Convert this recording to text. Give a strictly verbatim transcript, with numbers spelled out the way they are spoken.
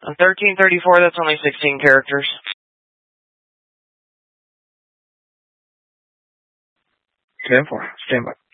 On thirteen thirty-four, that's only sixteen characters. ten four, stand by.